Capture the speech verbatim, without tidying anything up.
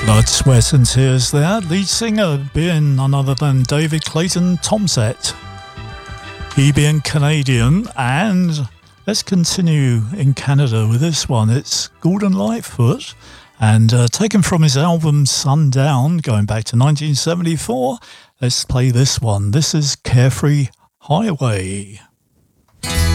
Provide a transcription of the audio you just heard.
Blood, Sweat and Tears there. Lead singer being none other than David Clayton Tomsett. He being Canadian, and let's continue in Canada with this one. It's Gordon Lightfoot, and uh, taken from his album Sundown, going back to nineteen seventy-four. Let's play this one. This is Carefree Highway.